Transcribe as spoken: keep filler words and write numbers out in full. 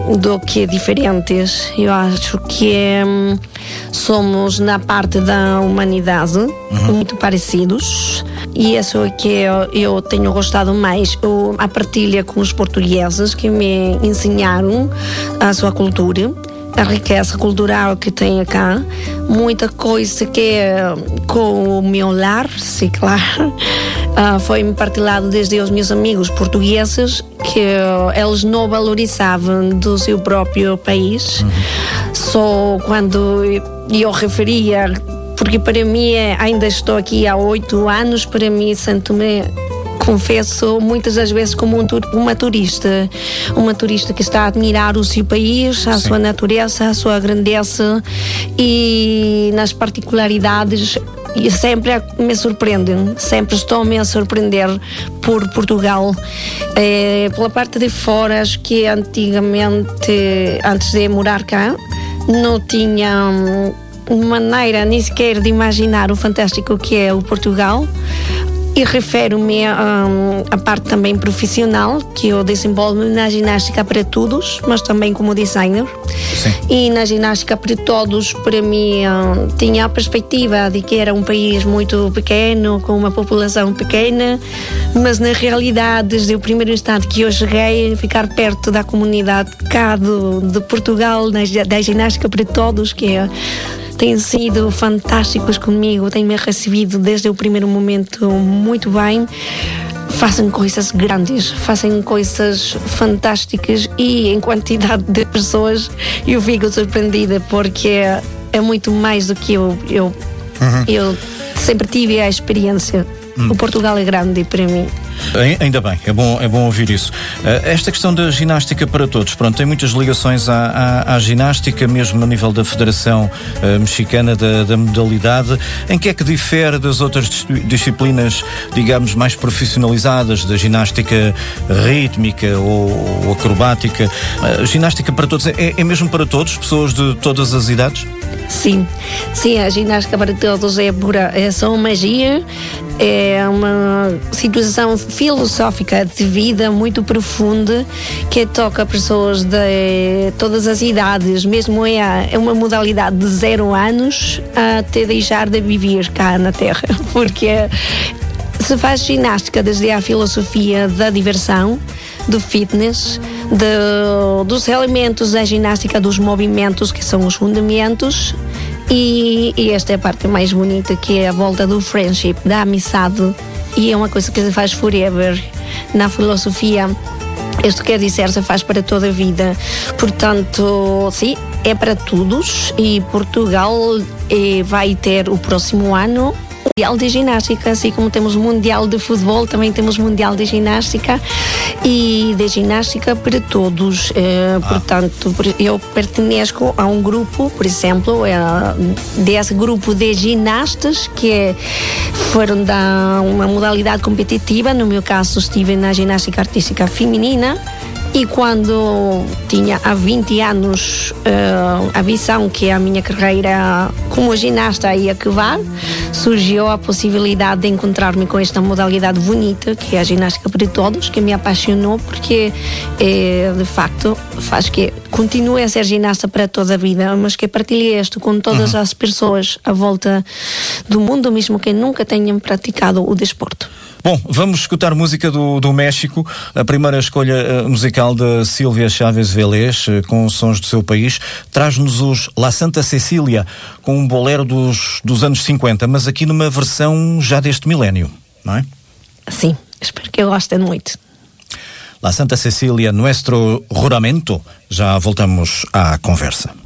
do que diferentes. Eu acho que hum, somos na parte da humanidade uhum. muito parecidos, e isso é que eu, eu tenho gostado mais, o, a partilha com os portugueses que me ensinaram a sua cultura, a riqueza cultural que tem cá, muita coisa que com o meu lar, sim, claro, uh, foi-me partilhado desde os meus amigos portugueses, que uh, eles não valorizavam do seu próprio país, uhum. só quando eu referia, porque para mim, ainda estou aqui há oito anos, para mim sinto-me, confesso, muitas das vezes como um tur- uma turista, uma turista que está a admirar o seu país, a Sim. sua natureza, a sua grandeza, e nas particularidades, e sempre me surpreendem, sempre estou-me a surpreender por Portugal. É, pela parte de fora, acho que antigamente, antes de morar cá, não tinha maneira nem sequer de imaginar o fantástico que é o Portugal. E refiro-me um, à parte também profissional, que eu desenvolvo na ginástica para todos, mas também como designer. Sim. E na ginástica para todos, para mim, um, tinha a perspectiva de que era um país muito pequeno, com uma população pequena, mas na realidade, desde o primeiro instante que eu cheguei, ficar perto da comunidade cá do, de Portugal, na, da ginástica para todos, que é... têm sido fantásticos comigo, têm-me recebido desde o primeiro momento muito bem. Fazem coisas grandes, fazem coisas fantásticas, e em quantidade de pessoas eu fico surpreendida, porque é, é muito mais do que eu, eu, uhum. eu sempre tive a experiência. Hum. O Portugal é grande para mim. Ainda bem, é bom, é bom ouvir isso. Esta questão da ginástica para todos, pronto, tem muitas ligações à, à, à ginástica, mesmo a nível da Federação uh, Mexicana da, da modalidade. Em que é que difere das outras disciplinas, digamos, mais profissionalizadas, da ginástica rítmica ou, ou acrobática? Uh, ginástica para todos, é, é mesmo para todos, pessoas de todas as idades? Sim, sim, a ginástica para todos é pura, é só magia, é uma situação filosófica de vida muito profunda, que toca pessoas de todas as idades, mesmo é, é uma modalidade de zero anos até deixar de viver cá na Terra, porque se faz ginástica desde a filosofia da diversão, do fitness, de, dos elementos da ginástica, dos movimentos que são os fundamentos, e, e esta é a parte mais bonita, que é a volta do friendship, da amizade, e é uma coisa que se faz forever na filosofia. Isto quer dizer, se faz para toda a vida. Portanto, sim, é para todos, e Portugal eh, vai ter o próximo ano Mundial de Ginástica, assim como temos Mundial de Futebol, também temos Mundial de Ginástica, e de Ginástica para todos. Eh, ah. Portanto, eu pertenço a um grupo, por exemplo, é, desse grupo de ginastas que foram da uma modalidade competitiva. No meu caso, estive na ginástica artística feminina. E quando tinha há vinte anos uh, a visão que a minha carreira como ginasta ia acabar, surgiu a possibilidade de encontrar-me com esta modalidade bonita, que é a ginástica para todos, que me apaixonou, porque é, de facto faz que continue a ser ginasta para toda a vida, mas que partilhe isto com todas uhum. as pessoas à volta do mundo, mesmo que nunca tenham praticado o desporto. Bom, vamos escutar música do, do México, a primeira escolha uh, musical da Sílvia Chávez Vélez, uh, com sons do seu país, traz-nos os La Santa Cecília, com um bolero dos, dos anos cinquenta, mas aqui numa versão já deste milénio, não é? Sim, espero que gostem muito. La Santa Cecília, Nuestro Juramento. Já voltamos à conversa.